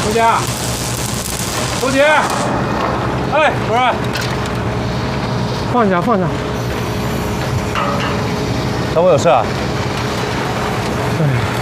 周姐，周姐，哎，主任，放下放下。 找我有事啊？ 哎。